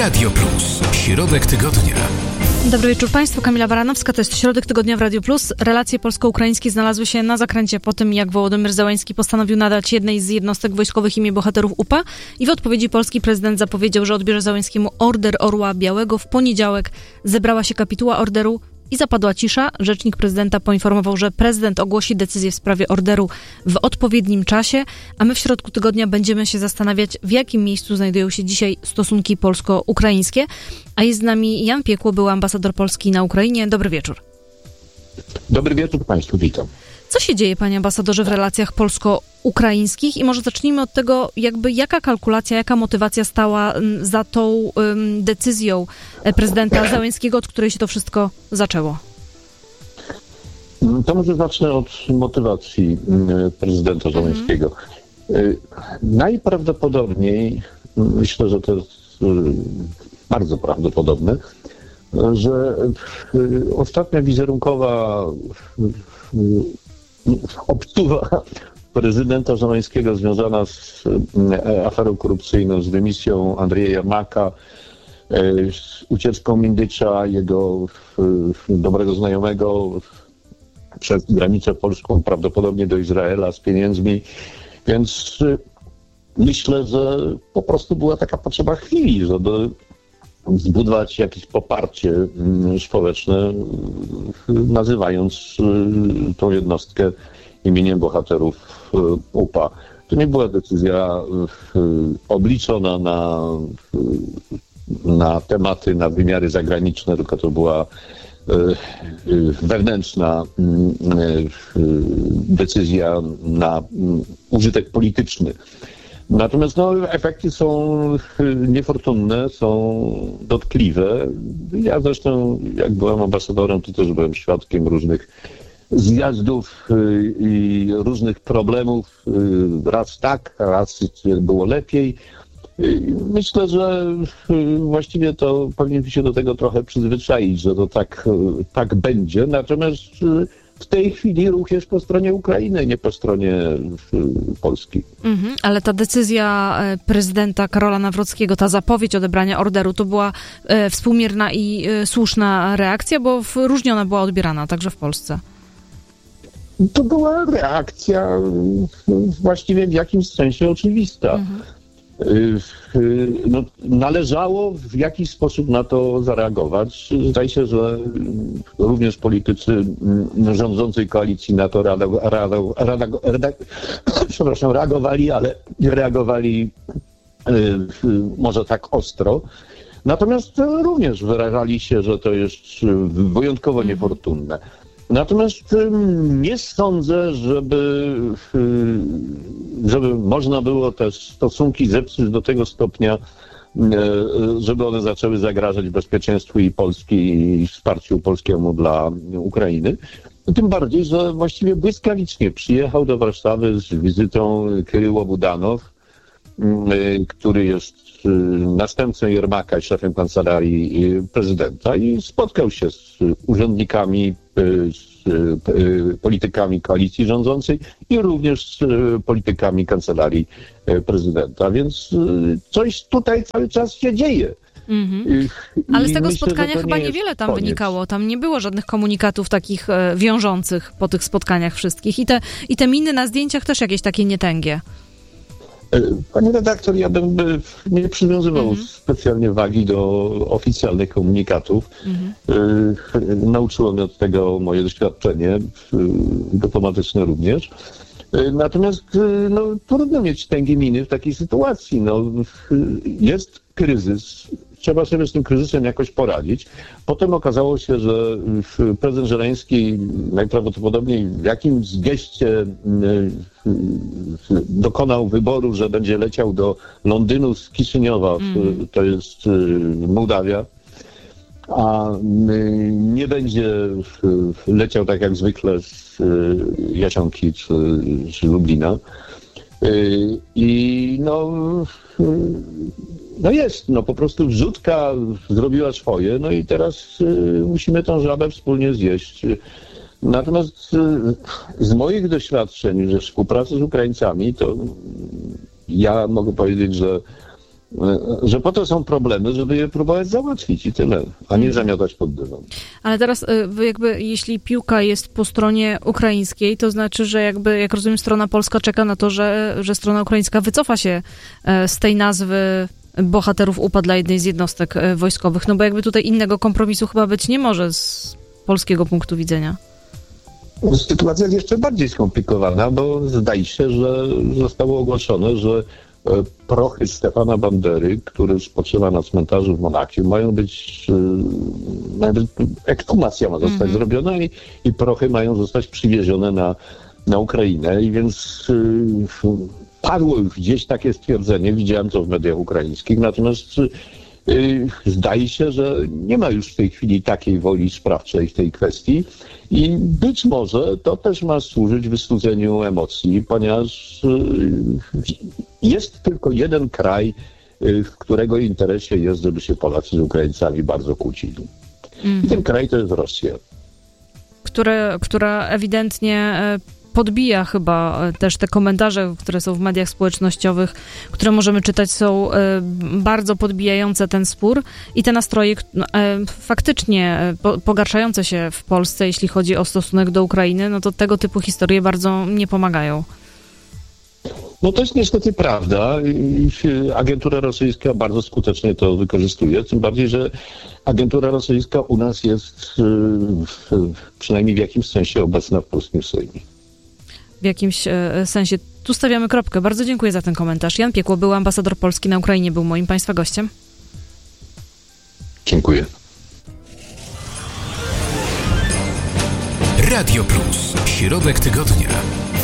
Radio Plus. Środek tygodnia. Dobry wieczór Państwu, Kamila Baranowska, to jest Środek Tygodnia w Radio Plus. Relacje polsko-ukraińskie znalazły się na zakręcie po tym, jak Wołodymyr Zełański postanowił nadać jednej z jednostek wojskowych imię bohaterów UPA i w odpowiedzi polski prezydent zapowiedział, że odbierze Zełańskiemu Order Orła Białego. W poniedziałek zebrała się kapituła orderu i zapadła cisza. Rzecznik prezydenta poinformował, że prezydent ogłosi decyzję w sprawie orderu w odpowiednim czasie, a my w Środku Tygodnia będziemy się zastanawiać, w jakim miejscu znajdują się dzisiaj stosunki polsko-ukraińskie. A jest z nami Jan Piekło, były ambasador Polski na Ukrainie. Dobry wieczór. Dobry wieczór Państwu, witam. Co się dzieje, panie ambasadorze, w relacjach polsko-ukraińskich? I może zacznijmy od tego, jaka kalkulacja, jaka motywacja stała za tą decyzją prezydenta Zełańskiego, od której się to wszystko zaczęło? To może zacznę od motywacji prezydenta Zełańskiego. Najprawdopodobniej, myślę, że to jest bardzo prawdopodobne, że ostatnia wizerunkowa obsuwa prezydenta Zełańskiego związana z aferą korupcyjną, z dymisją Andrzeja Jermaka, z ucieczką Mindycza, jego dobrego znajomego przez granicę polską, prawdopodobnie do Izraela z pieniędzmi. Więc myślę, że po prostu była taka potrzeba chwili, żeby zbudować jakieś poparcie społeczne, nazywając tą jednostkę imieniem bohaterów UPA. To nie była decyzja obliczona na tematy, na wymiary zagraniczne, tylko to była wewnętrzna decyzja na użytek polityczny. Natomiast efekty są niefortunne, są dotkliwe. Ja zresztą, jak byłem ambasadorem, to też byłem świadkiem różnych zjazdów i różnych problemów. Raz tak, raz było lepiej. Myślę, że właściwie to powinniśmy się do tego trochę przyzwyczaić, że to tak będzie. Natomiast w tej chwili ruch jest po stronie Ukrainy, nie po stronie Polski. Ale ta decyzja prezydenta Karola Nawrockiego, ta zapowiedź odebrania orderu, to była współmierna i słuszna reakcja, bo różnie ona była odbierana, także w Polsce. To była reakcja właściwie w jakimś sensie oczywista. Należało w jakiś sposób na to zareagować. Zdaje się, że również politycy rządzącej koalicji na to reagowali, ale nie reagowali może tak ostro. Natomiast również wyrażali się, że to jest wyjątkowo niefortunne. Natomiast nie sądzę, żeby można było te stosunki zepsuć do tego stopnia, żeby one zaczęły zagrażać bezpieczeństwu i Polski i wsparciu polskiemu dla Ukrainy. Tym bardziej, że właściwie błyskawicznie przyjechał do Warszawy z wizytą Kiryło Budanow, który jest następcą Jermaka i szefem kancelarii prezydenta i spotkał się z urzędnikami, z politykami koalicji rządzącej i również z politykami kancelarii prezydenta. Więc coś tutaj cały czas się dzieje. Ale z tego spotkania chyba niewiele tam wynikało. Tam nie było żadnych komunikatów takich wiążących po tych spotkaniach wszystkich. I te miny na zdjęciach też jakieś takie nietęgie. Pani redaktor, ja bym nie przywiązywał specjalnie wagi do oficjalnych komunikatów. Nauczyło mnie od tego moje doświadczenie, dyplomatyczne również. Natomiast trudno mieć tęgie miny w takiej sytuacji. Jest kryzys. Trzeba sobie z tym kryzysem jakoś poradzić. Potem okazało się, że prezydent Zełański najprawdopodobniej w jakimś geście dokonał wyboru, że będzie leciał do Londynu z Kiszyniowa, to jest Mołdawia, a nie będzie leciał tak jak zwykle z Jasionki czy Lublina. I po prostu wrzutka zrobiła swoje, i teraz musimy tą żabę wspólnie zjeść. Natomiast z moich doświadczeń ze współpracy z Ukraińcami, to ja mogę powiedzieć, że że po to są problemy, żeby je próbować załatwić i tyle, a nie zamiatać pod dywan. Ale teraz jakby jeśli piłka jest po stronie ukraińskiej, to znaczy, że jakby, jak rozumiem, strona polska czeka na to, że strona ukraińska wycofa się z tej nazwy bohaterów UPA dla jednej z jednostek wojskowych, no bo jakby tutaj innego kompromisu chyba być nie może z polskiego punktu widzenia. Sytuacja jest jeszcze bardziej skomplikowana, bo zdaje się, że zostało ogłoszone, że prochy Stefana Bandery, który spoczywa na cmentarzu w Monachium, mają być ekshumacja ma zostać zrobiona i prochy mają zostać przywiezione na Ukrainę. I więc padło już gdzieś takie stwierdzenie, widziałem to w mediach ukraińskich, natomiast zdaje się, że nie ma już w tej chwili takiej woli sprawczej w tej kwestii i być może to też ma służyć wystudzeniu emocji, ponieważ jest tylko jeden kraj, w którego interesie jest, żeby się Polacy z Ukraińcami bardzo kłócili. I ten kraj to jest Rosja. Która ewidentnie podbija chyba też te komentarze, które są w mediach społecznościowych, które możemy czytać, są bardzo podbijające ten spór i te nastroje faktycznie pogarszające się w Polsce, jeśli chodzi o stosunek do Ukrainy, no to tego typu historie bardzo nie pomagają. No to jest niestety prawda i agentura rosyjska bardzo skutecznie to wykorzystuje, tym bardziej, że agentura rosyjska u nas jest przynajmniej w jakimś sensie obecna w polskim Sejmie. W jakimś sensie. Tu stawiamy kropkę. Bardzo dziękuję za ten komentarz. Jan Piekło, był ambasador Polski na Ukrainie, był moim państwa gościem. Dziękuję. Radio Plus. Środek tygodnia.